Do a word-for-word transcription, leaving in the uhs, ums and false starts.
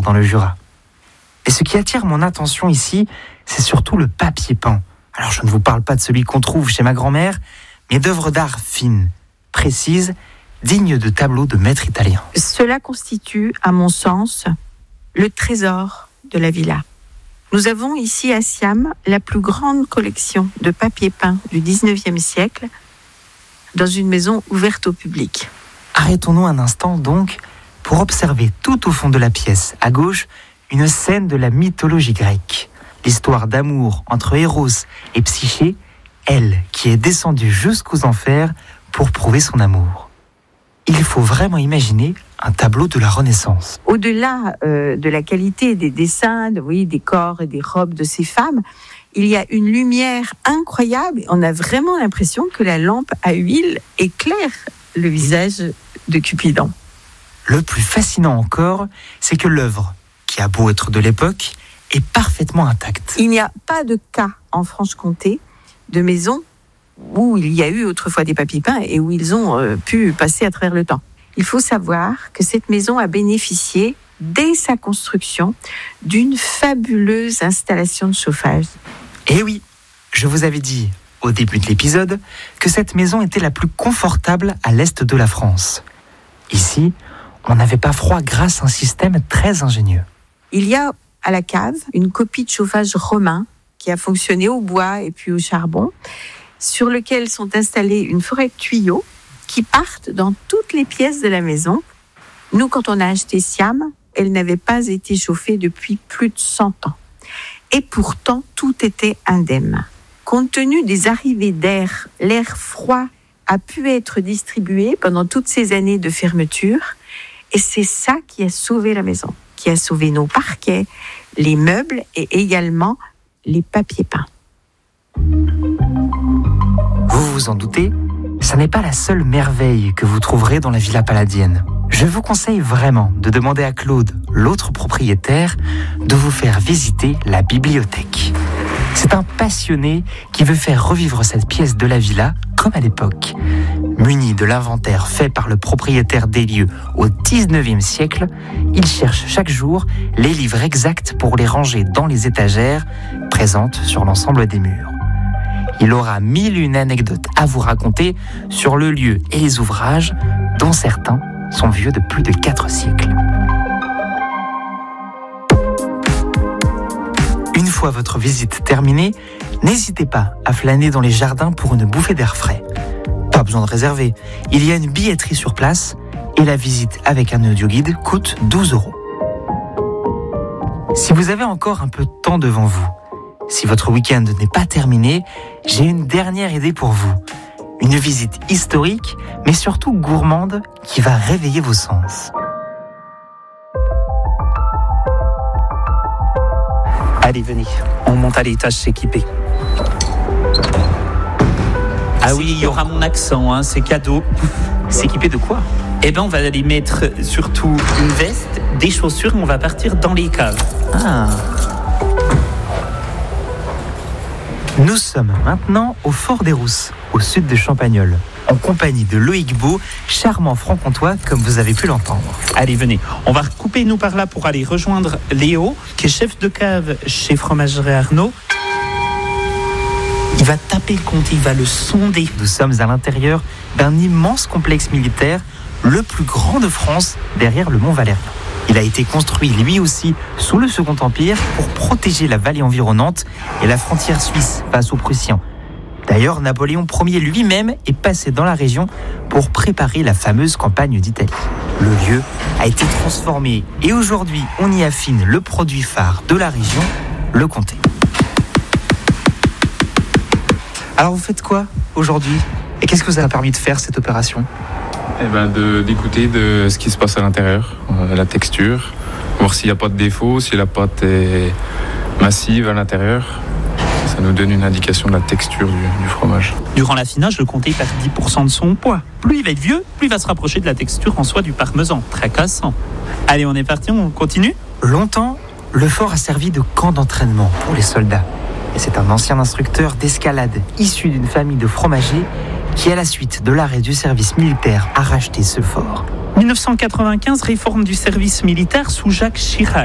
dans le Jura. Et ce qui attire mon attention ici, c'est surtout le papier peint. Alors je ne vous parle pas de celui qu'on trouve chez ma grand-mère, mais d'œuvres d'art fines, précises, dignes de tableaux de maîtres italiens. Cela constitue, à mon sens, le trésor de la villa. Nous avons ici à Siam la plus grande collection de papier peint du dix-neuvième siècle dans une maison ouverte au public. Arrêtons-nous un instant donc pour observer tout au fond de la pièce, à gauche, une scène de la mythologie grecque. L'histoire d'amour entre Eros et Psyché, elle qui est descendue jusqu'aux enfers pour prouver son amour. Il faut vraiment imaginer un tableau de la Renaissance. Au-delà euh, de la qualité des dessins, de, oui, des corps et des robes de ces femmes, il y a une lumière incroyable. On a vraiment l'impression que la lampe à huile éclaire le visage de Cupidon. Le plus fascinant encore, c'est que l'œuvre, qui a beau être de l'époque, est parfaitement intacte. Il n'y a pas de cas en Franche-Comté de maison où il y a eu autrefois des papiers peints et où ils ont euh, pu passer à travers le temps. Il faut savoir que cette maison a bénéficié, dès sa construction, d'une fabuleuse installation de chauffage. Eh oui, je vous avais dit, au début de l'épisode, que cette maison était la plus confortable à l'est de la France. Ici, on n'avait pas froid grâce à un système très ingénieux. Il y a à la cave une copie de chauffage romain qui a fonctionné au bois et puis au charbon, sur lequel sont installés une forêt de tuyaux qui partent dans toutes les pièces de la maison. Nous, quand on a acheté Siam, elle n'avait pas été chauffée depuis plus de cent ans. Et pourtant, tout était indemne. Compte tenu des arrivées d'air, l'air froid a pu être distribué pendant toutes ces années de fermeture. Et c'est ça qui a sauvé la maison, qui a sauvé nos parquets, les meubles et également les papiers peints. Vous vous en doutez, ça n'est pas la seule merveille que vous trouverez dans la Villa Palladienne. Je vous conseille vraiment de demander à Claude, l'autre propriétaire, de vous faire visiter la bibliothèque. C'est un passionné qui veut faire revivre cette pièce de la villa comme à l'époque. Muni de l'inventaire fait par le propriétaire des lieux au dix-neuvième siècle, il cherche chaque jour les livres exacts pour les ranger dans les étagères présentes sur l'ensemble des murs. Il aura mille et une anecdotes à vous raconter sur le lieu et les ouvrages, dont certains sont vieux de plus de quatre siècles. Une fois votre visite terminée, n'hésitez pas à flâner dans les jardins pour une bouffée d'air frais. Pas besoin de réserver, il y a une billetterie sur place et la visite avec un audioguide coûte douze euros. Si vous avez encore un peu de temps devant vous, si votre week-end n'est pas terminé, j'ai une dernière idée pour vous. Une visite historique, mais surtout gourmande, qui va réveiller vos sens. Allez, venez, on monte à l'étage s'équiper. Ah oui, il y aura mon accent, hein, c'est cadeau. S'équiper de quoi ? Eh ben, on va aller mettre surtout une veste, des chaussures, et on va partir dans les caves. Ah. Nous sommes maintenant au Fort des Rousses, au sud de Champagnole, en compagnie de Loïc Beau, charmant franc-comtois comme vous avez pu l'entendre. Allez, venez, on va recouper nous par là pour aller rejoindre Léo, qui est chef de cave chez Fromagerie Arnaud. Il va taper le compte, il va le sonder. Nous sommes à l'intérieur d'un immense complexe militaire, le plus grand de France, derrière le Mont Valérien. Il a été construit lui aussi sous le Second Empire pour protéger la vallée environnante et la frontière suisse face aux Prussiens. D'ailleurs, Napoléon Ier lui-même est passé dans la région pour préparer la fameuse campagne d'Italie. Le lieu a été transformé et aujourd'hui, on y affine le produit phare de la région, le comté. Alors vous faites quoi aujourd'hui ? Et qu'est-ce que vous a permis de faire cette opération ? Eh ben de, d'écouter de ce qui se passe à l'intérieur, euh, la texture, voir s'il n'y a pas de défaut, si la pâte est massive à l'intérieur. Ça nous donne une indication de la texture du, du fromage. Durant l'affinage, le comté perd dix pour cent de son poids. Plus il va être vieux, plus il va se rapprocher de la texture en soi du parmesan. Très cassant. Allez, on est parti, on continue ? Longtemps, le fort a servi de camp d'entraînement pour les soldats. Et c'est un ancien instructeur d'escalade issu d'une famille de fromagers qui, à la suite de l'arrêt du service militaire, a racheté ce fort. dix-neuf cent quatre-vingt-quinze, réforme du service militaire sous Jacques Chirac.